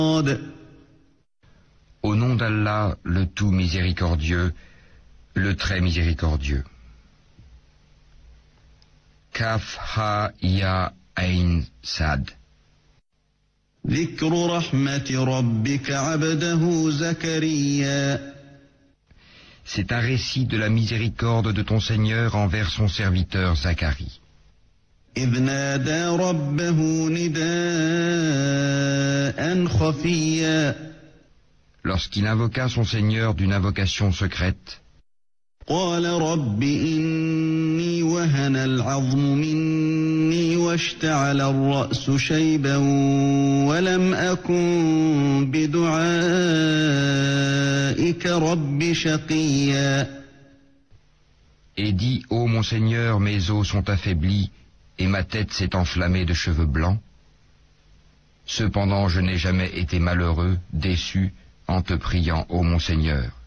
Au nom d'Allah, le tout miséricordieux, le très miséricordieux. Kaf ha ya ayn sad. ذكر رحمة ربك عبده زكريا. C'est un récit de la miséricorde de ton Seigneur envers son serviteur Zacharie. إذ نادى ربه نداء خفيا. Lorsqu'il invoqua son Seigneur d'une invocation secrète, قال رب إني وهن العظم مني واشتعل الرأس شيبا ولم أكن بدعائك رب شقيا. et dit, ô mon Seigneur, mes os sont affaiblis et ma tête s'est enflammée de cheveux blancs. Cependant, je n'ai jamais été malheureux, déçu, en te priant, ô mon Seigneur.